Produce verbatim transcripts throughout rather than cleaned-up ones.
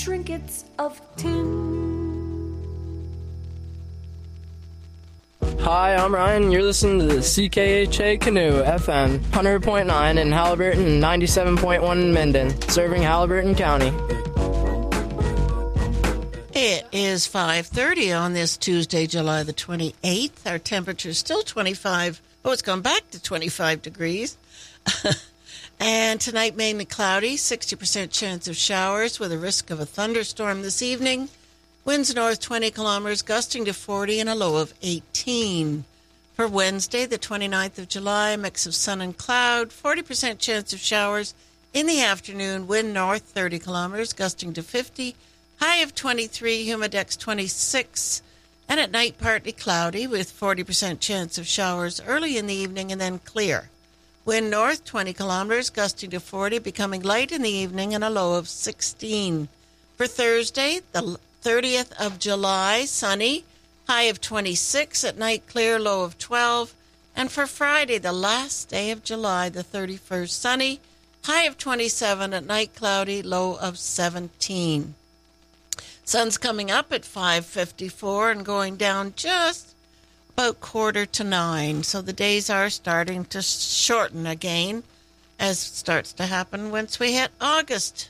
trinkets of tin. Hi, I'm Ryan. You're listening to the C K H A Canoe F M, one hundred point nine in Halliburton and ninety-seven point one in Minden, serving Halliburton County. It is five thirty on this Tuesday, July the twenty-eighth. Our temperature is still twenty-five. Oh, it's gone back to twenty-five degrees. And tonight, mainly cloudy, sixty percent chance of showers with a risk of a thunderstorm this evening. Winds north twenty kilometers, gusting to forty, and a low of eighteen. For Wednesday, the twenty-ninth of July, a mix of sun and cloud, forty percent chance of showers in the afternoon. Wind north thirty kilometers, gusting to fifty. High of twenty-three, humidex twenty-six. And at night, partly cloudy with forty percent chance of showers early in the evening and then clear. Wind north twenty kilometers, gusting to forty, becoming light in the evening and a low of sixteen. For Thursday, the thirtieth of July, sunny, high of twenty-six, at night clear, low of twelve. And for Friday, the last day of July, the thirty-first, sunny, high of twenty-seven, at night cloudy, low of seventeen. Sun's coming up at five fifty-four and going down just about quarter to nine. So the days are starting to shorten again, as starts to happen once we hit August.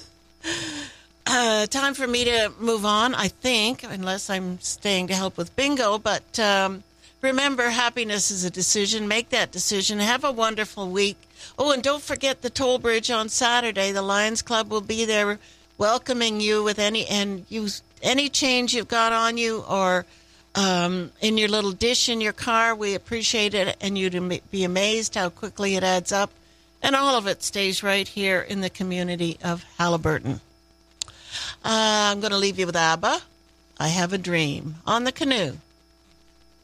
uh, time for me to move on, I think, unless I'm staying to help with bingo. But um, remember, happiness is a decision. Make that decision. Have a wonderful week. Oh, and don't forget the toll bridge on Saturday. The Lions Club will be there welcoming you with any and use any change you've got on you or um, in your little dish in your car. We appreciate it, and you'd be amazed how quickly it adds up. And all of it stays right here in the community of Halliburton. Uh, I'm going to leave you with ABBA. I Have a Dream on the Canoe.